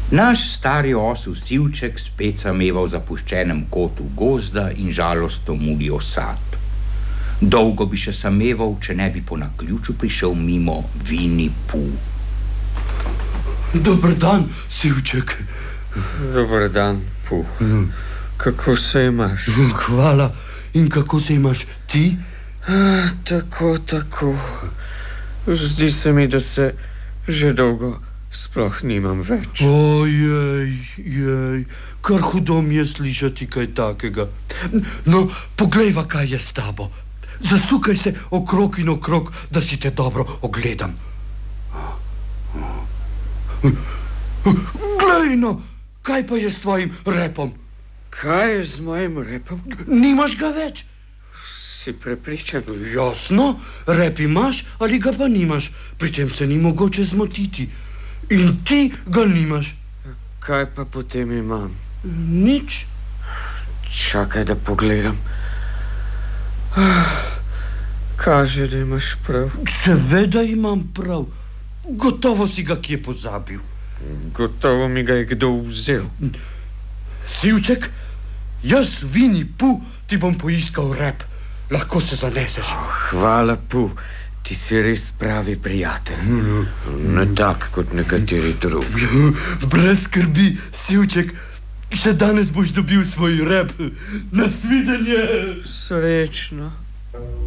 Naš stari osel Sivček spet sameva v zapuščenem kotu gozda in žalostno muli osad. Dolgo bi še sameval, če ne bi po naključju prišel mimo Winnie Pooh. Dober dan, Sivček. Dober dan, Pooh. Kako se imaš? Hvala. In kako se imaš ti? Tako. Zdi se mi, da se že dolgo sploh nimam več. Ojej, kar hudo mi je slišati kaj takega. No, poglejva, kaj je s tabo. Zasukaj se okrog in okrog, da si te dobro ogledam. Glej no, kaj pa je s tvojim repom? Kaj je z mojim repom? Nimaš ga več? Si prepričan? Jasno, rep imaš ali ga pa nimaš. Pri tem se ni mogoče zmotiti. In ti ga nimaš. Kaj pa potem imam? Nič. Čakaj, da pogledam. Kaže, da imaš prav. Seveda imam prav. Gotovo si ga kje pozabil. Gotovo mi ga je kdo vzel. Sivček, jaz, Winnie Pooh, ti bom poiskal rep. Lahko se zaneseš. Hvala, Pooh. Ti si res pravi prijatelj. Ne tak kot nekateri drugi. Brez skrbi, Sivček. Še danes boš dobil svoj rep. Nasvidenje. Srečno.